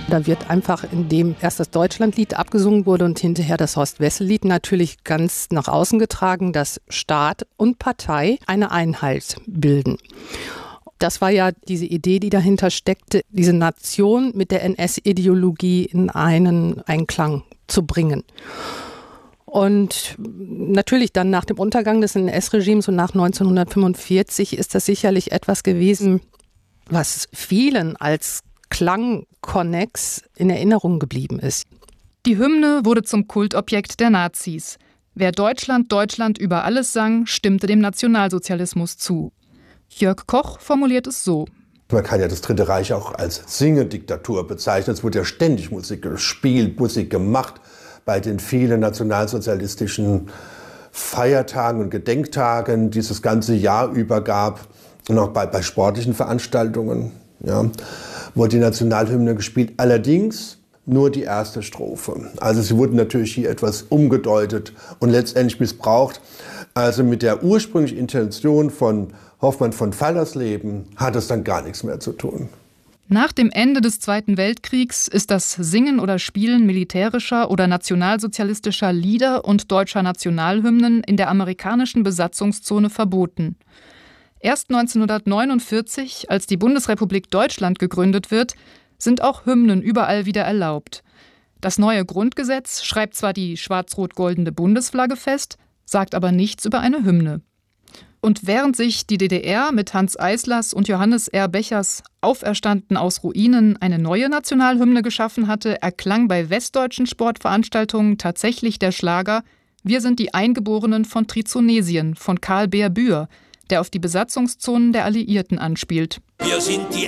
Da wird einfach, indem erst das Deutschlandlied abgesungen wurde und hinterher das Horst-Wessel-Lied, natürlich ganz nach außen getragen, dass Staat und Partei eine Einheit bilden. Das war ja diese Idee, die dahinter steckte, diese Nation mit der NS-Ideologie in einen Einklang zu bringen. Und natürlich dann nach dem Untergang des NS-Regimes und nach 1945 ist das sicherlich etwas gewesen, was vielen als Klangkonnex in Erinnerung geblieben ist. Die Hymne wurde zum Kultobjekt der Nazis. Wer Deutschland, Deutschland über alles sang, stimmte dem Nationalsozialismus zu. Jörg Koch formuliert es so. Man kann ja das Dritte Reich auch als Singediktatur bezeichnen. Es wurde ja ständig Musik gespielt, Musik gemacht bei den vielen nationalsozialistischen Feiertagen und Gedenktagen, die es das ganze Jahr über gab. Und auch bei sportlichen Veranstaltungen, ja, wurde die Nationalhymne gespielt. Allerdings nur die erste Strophe. Also sie wurden natürlich hier etwas umgedeutet und letztendlich missbraucht. Also mit der ursprünglichen Intention von Hoffmann von Fallersleben hat es dann gar nichts mehr zu tun. Nach dem Ende des Zweiten Weltkriegs ist das Singen oder Spielen militärischer oder nationalsozialistischer Lieder und deutscher Nationalhymnen in der amerikanischen Besatzungszone verboten. Erst 1949, als die Bundesrepublik Deutschland gegründet wird, sind auch Hymnen überall wieder erlaubt. Das neue Grundgesetz schreibt zwar die schwarz-rot-goldene Bundesflagge fest, sagt aber nichts über eine Hymne. Und während sich die DDR mit Hanns Eislers und Johannes R. Bechers auferstanden aus Ruinen eine neue Nationalhymne geschaffen hatte, erklang bei westdeutschen Sportveranstaltungen tatsächlich der Schlager »Wir sind die Eingeborenen von Trizonesien« von Karl Beer Bühr, der auf die Besatzungszonen der Alliierten anspielt. Wir sind die